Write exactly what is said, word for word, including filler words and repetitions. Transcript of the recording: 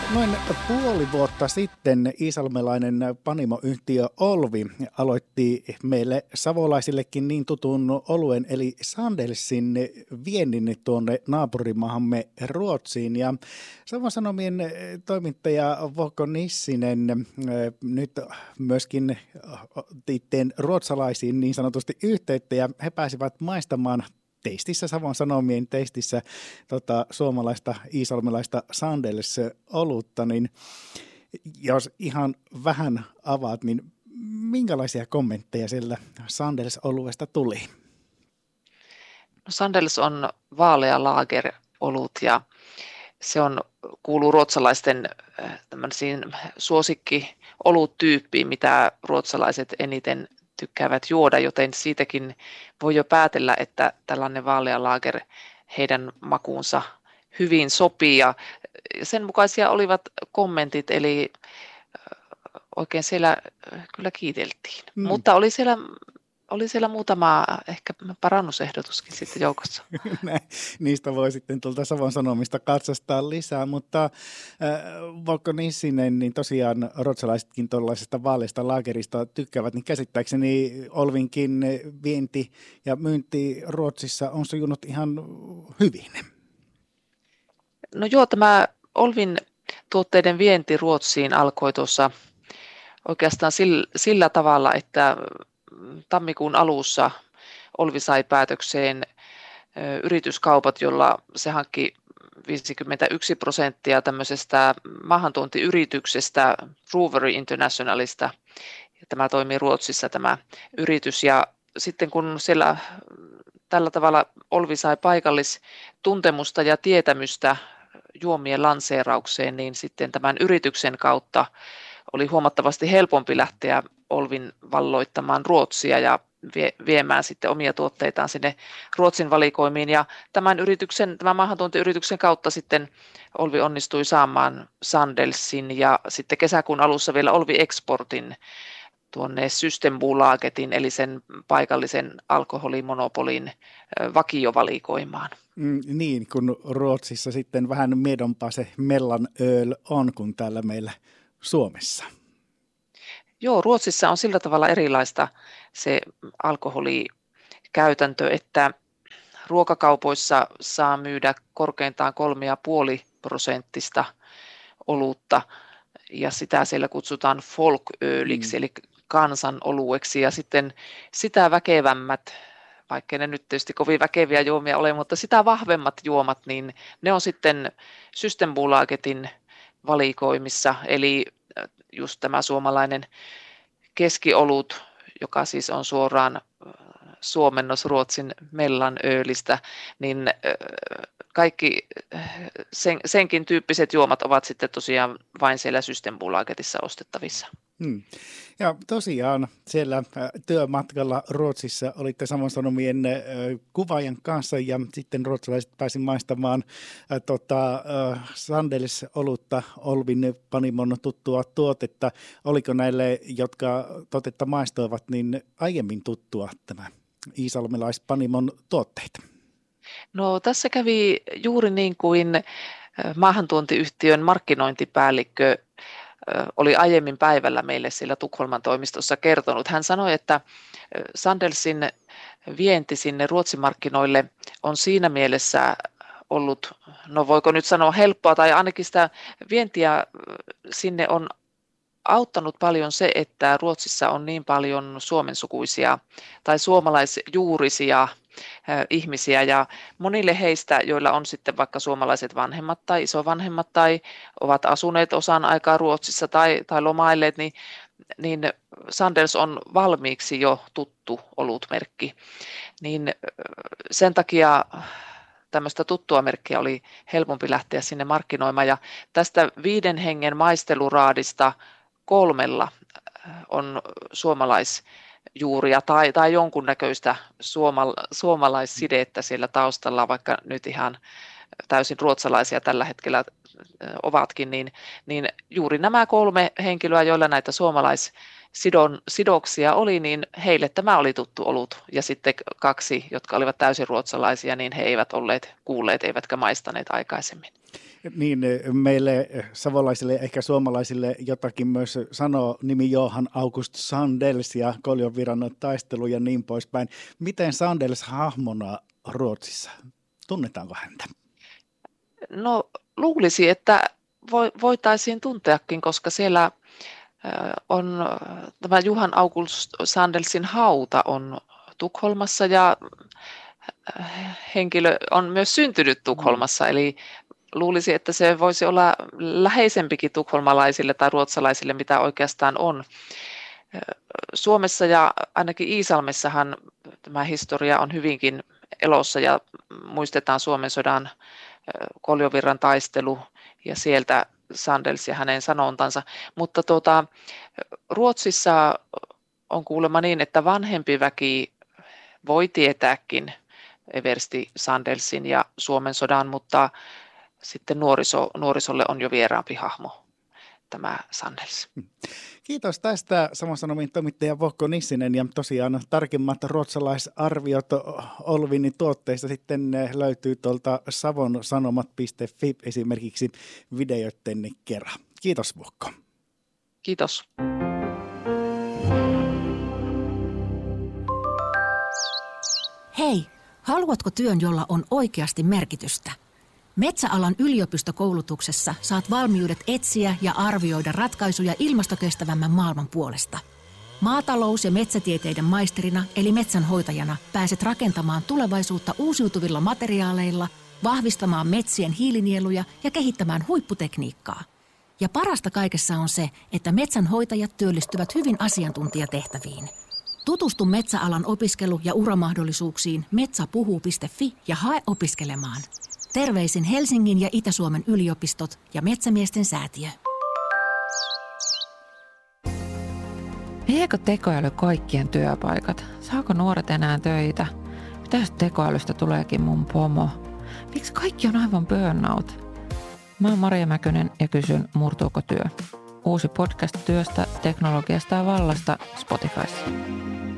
Noin puoli vuotta sitten iisalmelainen panimoyhtiö Olvi aloitti meille savolaisillekin niin tutun oluen eli Sandelsin viennin tuonne naapurimaahamme Ruotsiin. Ja Savon Sanomien toimittaja Vokko Nissinen nyt myöskin itteen ruotsalaisiin niin sanotusti yhteyttä ja he pääsivät maistamaan teistissä, Savon Sanomien teistissä tota, suomalaista iisalmelaista Sandels-olutta, niin jos ihan vähän avaat, niin minkälaisia kommentteja siellä Sandels-oluesta tuli? No, Sandels on vaalea laagerolut ja se on, kuuluu ruotsalaisten suosikki-oluttyyppiin, mitä ruotsalaiset eniten tykkäävät juoda, joten siitäkin voi jo päätellä, että tällainen vaalea laager heidän makuunsa hyvin sopii. Ja sen mukaisia olivat kommentit, eli oikein siellä kyllä kiiteltiin. Mm. Mutta oli siellä, oli siellä muutama ehkä parannusehdotuskin sitten joukossa. Niistä voi sitten tuolta Savon Sanomista katsastaa lisää, mutta äh, Vokko Nissinen, niin tosiaan ruotsalaisetkin tuollaisesta vaaleista laagerista tykkäävät, niin käsittääkseni Olvinkin vienti ja myynti Ruotsissa on sujunut ihan hyvin. No joo, tämä Olvin tuotteiden vienti Ruotsiin alkoi tuossa oikeastaan sillä, sillä tavalla, että tammikuun alussa Olvi sai päätökseen yrityskaupat, jolla se hankki viisikymmentäyksi prosenttia tämmöisestä maahantuontiyrityksestä Brewery Internationalista. Tämä toimii Ruotsissa tämä yritys ja sitten kun siellä tällä tavalla Olvi sai paikallistuntemusta ja tietämystä juomien lanseeraukseen, niin sitten tämän yrityksen kautta oli huomattavasti helpompi lähteä Olvin valloittamaan Ruotsia ja vie, viemään sitten omia tuotteitaan sinne Ruotsin valikoimiin. Ja tämän yrityksen, tämän maahantuontiyrityksen kautta sitten Olvi onnistui saamaan Sandelsin ja sitten kesäkuun alussa vielä Olvi Exportin tuonne Systembolagetin eli sen paikallisen alkoholimonopolin vakiovalikoimaan. Mm, niin, kun Ruotsissa sitten vähän miedompaa se mellanöl on kuin täällä meillä Suomessa. Joo, Ruotsissa on sillä tavalla erilaista se alkoholikäytäntö, että ruokakaupoissa saa myydä korkeintaan kolme ja puoli prosenttista olutta ja sitä siellä kutsutaan folköliksi mm. eli kansanolueksi ja sitten sitä väkevämmät, vaikka ne nyt tietysti kovin väkeviä juomia ole, mutta sitä vahvemmat juomat, niin ne on sitten Systembolagetin valikoimissa, eli just tämä suomalainen keskiolut, joka siis on suoraan suomennos Ruotsin mellanöölistä, niin kaikki sen, senkin tyyppiset juomat ovat sitten tosiaan vain siellä Systembolagetissa ostettavissa. Hmm. Ja tosiaan siellä työmatkalla Ruotsissa olitte Savon Sanomien kuvaajan kanssa ja sitten ruotsalaiset pääsi maistamaan äh, tota, äh, Sandels-olutta, Olvin panimon tuttua tuotetta. Oliko näille, jotka tuotetta maistoivat, niin aiemmin tuttua tämä iisalmelaispanimon tuotteita? No tässä kävi juuri niin kuin maahantuontiyhtiön markkinointipäällikkö oli aiemmin päivällä meille siellä Tukholman toimistossa kertonut. Hän sanoi, että Sandelsin vienti sinne Ruotsin markkinoille on siinä mielessä ollut, no voiko nyt sanoa helppoa, tai ainakin sitä vientiä sinne on auttanut paljon se, että Ruotsissa on niin paljon suomensukuisia tai suomalaisjuurisia ihmisiä ja monille heistä, joilla on sitten vaikka suomalaiset vanhemmat tai isovanhemmat tai ovat asuneet osan aikaa Ruotsissa tai, tai lomailleet, niin, niin Sandels on valmiiksi jo tuttu olutmerkki. Niin sen takia tämmöistä tuttua merkkiä oli helpompi lähteä sinne markkinoimaan ja tästä viiden hengen maisteluraadista kolmella on suomalaisjuuria tai, tai jonkunnäköistä suomal, suomalaissidettä siellä taustalla, vaikka nyt ihan täysin ruotsalaisia tällä hetkellä ovatkin, niin, niin juuri nämä kolme henkilöä, joilla näitä suomalaissidoksia oli, niin heille tämä oli tuttu olut. Ja sitten kaksi, jotka olivat täysin ruotsalaisia, niin he eivät olleet kuulleet eivätkä maistaneet aikaisemmin. Niin, meille savolaisille, ehkä suomalaisille jotakin myös sanoo nimi Johan August Sandels ja Koljoviran taistelu ja niin poispäin. Miten Sandels hahmona Ruotsissa? Tunnetaanko häntä? No luulisi, että voitaisiin tunteakin, koska siellä on tämä Johan August Sandelsin hauta on Tukholmassa ja henkilö on myös syntynyt Tukholmassa, eli luulisi, että se voisi olla läheisempikin tukholmalaisille tai ruotsalaisille, mitä oikeastaan on. Suomessa ja ainakin Iisalmessahan tämä historia on hyvinkin elossa ja muistetaan Suomen sodan Koljovirran taistelu ja sieltä Sandels ja hänen sanontansa. Mutta tuota, Ruotsissa on kuulemma niin, että vanhempi väki voi tietääkin eversti Sandelsin ja Suomen sodan, mutta sitten nuoriso, nuorisolle on jo vieraampi hahmo tämä Sandels. Kiitos tästä Savon Sanomien toimittaja Vokko Nissinen, ja tosiaan tarkemmat ruotsalaisarviot Olvinin tuotteista sitten löytyy tuolta savonsanomat piste fi esimerkiksi videoiden kerran. Kiitos Vokko. Kiitos. Hei, haluatko työn, jolla on oikeasti merkitystä? Metsäalan yliopistokoulutuksessa saat valmiudet etsiä ja arvioida ratkaisuja ilmastokestävämmän maailman puolesta. Maatalous- ja metsätieteiden maisterina eli metsänhoitajana pääset rakentamaan tulevaisuutta uusiutuvilla materiaaleilla, vahvistamaan metsien hiilinieluja ja kehittämään huipputekniikkaa. Ja parasta kaikessa on se, että metsänhoitajat työllistyvät hyvin asiantuntijatehtäviin. Tutustu metsäalan opiskelu- ja uramahdollisuuksiin metsäpuhuu piste fi ja hae opiskelemaan. Terveisin Helsingin ja Itä-Suomen yliopistot ja Metsämiesten säätiö. Viekö tekoäly kaikkien työpaikat? Saako nuoret enää töitä? Mitä jos tekoälystä tuleekin mun pomo? Miksi kaikki on aivan burnout? Mä oon Maria Mäkynen ja kysyn, murtuuko työ? Uusi podcast työstä, teknologiasta ja vallasta Spotifyssa.